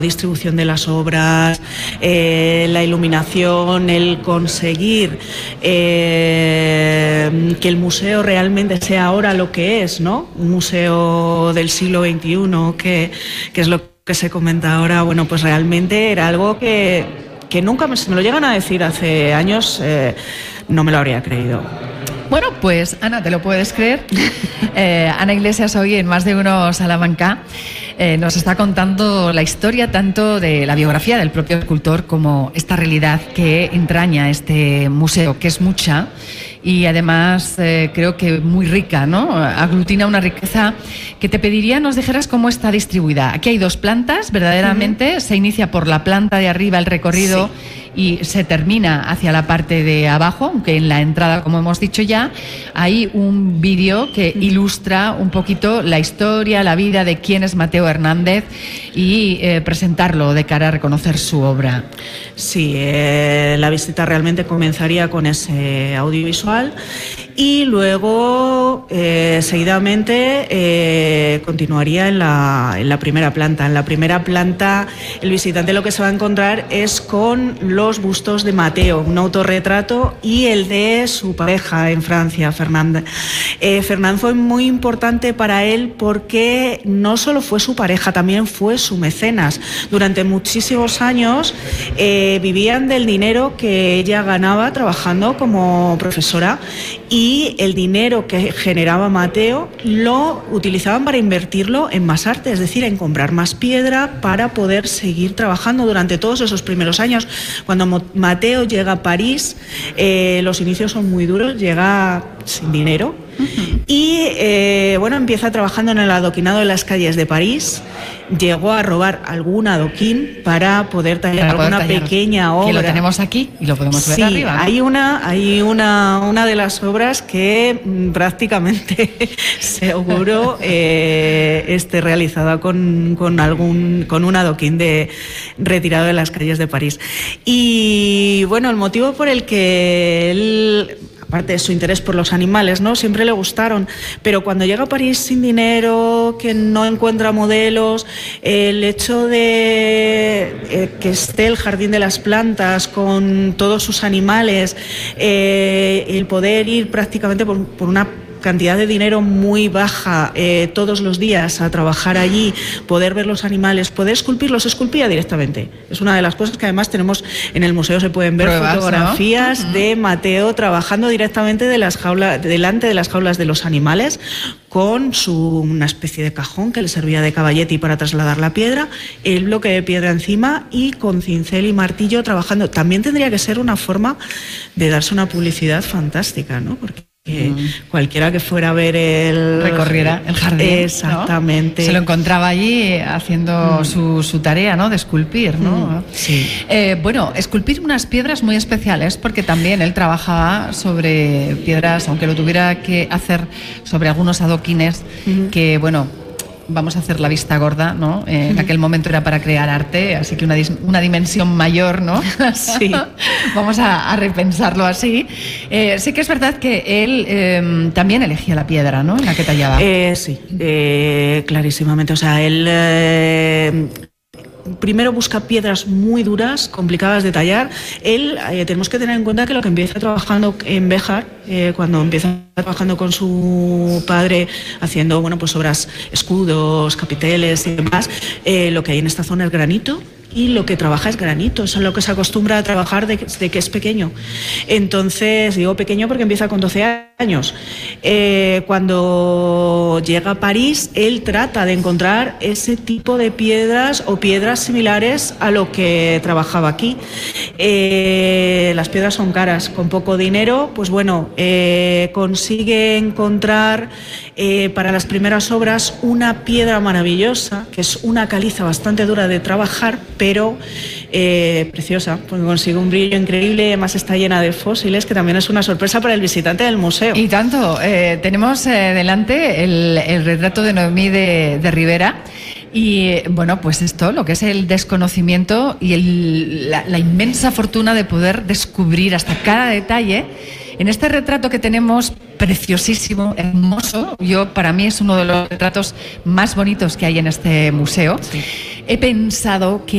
distribución de las obras, la iluminación, el conseguir que el museo realmente sea ahora lo que es, ¿no? Un museo del siglo XXI, que es lo que se comenta ahora. Bueno, pues realmente era algo que nunca me lo llegan a decir hace años, no me lo habría creído. Bueno, pues Ana, ¿te lo puedes creer? Ana Iglesias hoy en Más de Uno Salamanca nos está contando la historia tanto de la biografía del propio escultor como esta realidad que entraña este museo, que es mucha y además creo que muy rica, ¿no? Aglutina una riqueza que te pediría nos dijeras cómo está distribuida. Aquí hay 2 plantas, verdaderamente, se inicia por la planta de arriba el recorrido. Sí. Y se termina hacia la parte de abajo, aunque en la entrada, como hemos dicho ya, hay un vídeo que ilustra un poquito la historia, la vida de quién es Mateo Hernández y presentarlo de cara a reconocer su obra. Sí, la visita realmente comenzaría con ese audiovisual y luego seguidamente continuaría en la primera planta. En la primera planta el visitante lo que se va a encontrar es con los bustos de Mateo, un autorretrato, y el de su pareja en Francia, Fernand. Fernand fue muy importante para él porque no solo fue su pareja, también fue su mecenas. Durante muchísimos años vivían del dinero que ella ganaba trabajando como profesora, y el dinero que generaba Mateo lo utilizaban para invertirlo en más arte, es decir, en comprar más piedra para poder seguir trabajando durante todos esos primeros años. Cuando Mateo llega a París, los inicios son muy duros, llega sin dinero. Y bueno, empieza trabajando en el adoquinado de las calles de París. Llegó a robar algún adoquín para poder tallar alguna pequeña obra. Que lo tenemos aquí y lo podemos ver arriba, ¿no? Hay una de las obras que prácticamente seguro esté realizada con un adoquín retirado de las calles de París. Y bueno, el motivo por el que él, aparte de su interés por los animales, ¿no?, siempre le gustaron, pero cuando llega a París sin dinero, que no encuentra modelos, el hecho de que esté el jardín de las plantas con todos sus animales, el poder ir prácticamente por una cantidad de dinero muy baja todos los días a trabajar allí, poder ver los animales, poder esculpirlos, esculpía directamente. Es una de las cosas que además tenemos en el museo, se pueden ver pruebas, fotografías, ¿no?, de Mateo trabajando directamente delante de las jaulas de los animales, con una especie de cajón que le servía de caballetti para trasladar la piedra, el bloque de piedra encima y con cincel y martillo trabajando. También tendría que ser una forma de darse una publicidad fantástica, ¿no? Porque cualquiera que fuera a ver recorriera el jardín, exactamente, ¿no?, se lo encontraba allí haciendo su tarea, ¿no?, de esculpir, ¿no? Sí. Bueno, esculpir unas piedras muy especiales, porque también él trabajaba sobre piedras, aunque lo tuviera que hacer sobre algunos adoquines que, bueno, vamos a hacer la vista gorda, ¿no? En aquel momento era para crear arte, así que una dimensión mayor, ¿no? Sí. Vamos a repensarlo así. Sí que es verdad que él también elegía la piedra, ¿no?, en la que tallaba. Sí, clarísimamente. O sea, él primero busca piedras muy duras, complicadas de tallar. Él, tenemos que tener en cuenta que lo que empieza trabajando en Béjar, cuando empieza trabajando con su padre, haciendo, bueno, pues obras, escudos, capiteles y demás, lo que hay en esta zona es granito. Y lo que trabaja es granito, eso es lo que se acostumbra a trabajar desde que es pequeño. Entonces, digo pequeño porque empieza con 12 años. Cuando llega a París, él trata de encontrar ese tipo de piedras o piedras similares a lo que trabajaba aquí. Las piedras son caras, con poco dinero, pues bueno, consigue encontrar para las primeras obras una piedra maravillosa, que es una caliza bastante dura de trabajar, pero preciosa, porque consigue un brillo increíble, además está llena de fósiles, que también es una sorpresa para el visitante del museo. Y tanto, tenemos delante el retrato de Noemí de Rivera. Y bueno, pues esto, lo que es el desconocimiento y la inmensa fortuna de poder descubrir hasta cada detalle en este retrato que tenemos, preciosísimo, hermoso. Para mí es uno de los retratos más bonitos que hay en este museo. Sí. He pensado que